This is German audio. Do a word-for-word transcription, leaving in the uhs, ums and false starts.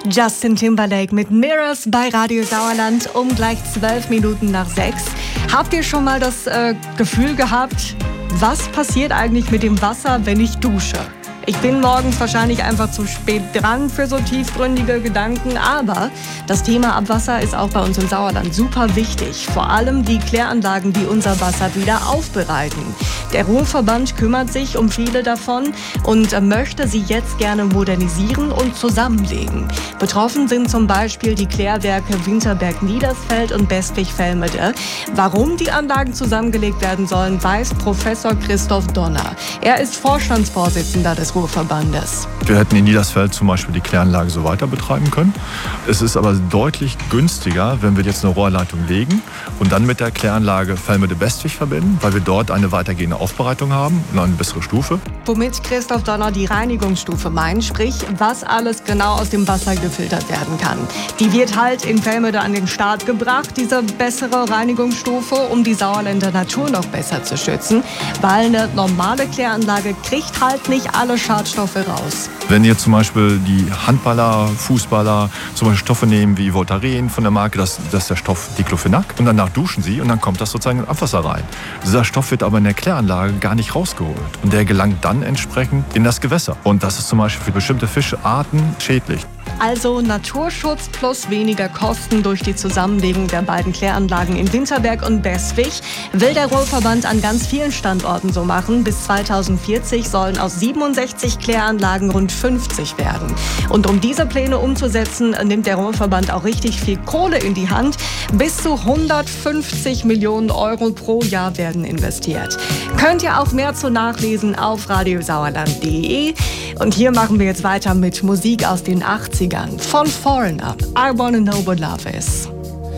Justin Timberlake mit Mirrors bei Radio Sauerland um gleich zwölf Minuten nach sechs. Habt ihr schon mal das äh, Gefühl gehabt, was passiert eigentlich mit dem Wasser, wenn ich dusche? Ich bin morgens wahrscheinlich einfach zu spät dran für so tiefgründige Gedanken, aber das Thema Abwasser ist auch bei uns im Sauerland super wichtig. Vor allem die Kläranlagen, die unser Wasser wieder aufbereiten. Der Ruhrverband kümmert sich um viele davon und möchte sie jetzt gerne modernisieren und zusammenlegen. Betroffen sind zum Beispiel die Klärwerke Winterberg-Niedersfeld und Bestwig-Velmede. Warum die Anlagen zusammengelegt werden sollen, weiß Professor Christoph Donner. Er ist Vorstandsvorsitzender des Ruhrverbandes. Wir hätten in Niedersfeld zum Beispiel die Kläranlage so weiter betreiben können. Es ist aber deutlich günstiger, wenn wir jetzt eine Rohrleitung legen und dann mit der Kläranlage Velmede-Bestwig verbinden, weil wir dort eine weitergehende Aufbereitung haben und eine bessere Stufe. Womit Christoph Donner die Reinigungsstufe meint, sprich, was alles genau aus dem Wasser gefiltert werden kann. Die wird halt in Velmede an den Start gebracht, diese bessere Reinigungsstufe, um die Sauerländer Natur noch besser zu schützen, weil eine normale Kläranlage kriegt halt nicht alle Schadstoffe raus. Wenn ihr zum Beispiel die Handballer, Fußballer zum Beispiel Stoffe nehmen wie Voltaren von der Marke, das, das ist der Stoff Diclofenac, und danach duschen sie und dann kommt das sozusagen in Abwasser rein. Dieser Stoff wird aber in der Kläranlage gar nicht rausgeholt und der gelangt dann entsprechend in das Gewässer. Und das ist zum Beispiel für bestimmte Fischarten schädlich. Also Naturschutz plus weniger Kosten durch die Zusammenlegung der beiden Kläranlagen in Winterberg und Bestwig will der Ruhrverband an ganz vielen Standorten so machen. Bis zweitausendvierzig sollen aus siebenundsechzig Kläranlagen rund fünfzig werden. Und um diese Pläne umzusetzen, nimmt der Ruhrverband auch richtig viel Kohle in die Hand. Bis zu hundertfünfzig Millionen Euro pro Jahr werden investiert. Könnt ihr auch mehr zu nachlesen auf radiosauerland punkt de. Und hier machen wir jetzt weiter mit Musik aus den achtzigern von Foreigner. I Wanna Know What Love Is.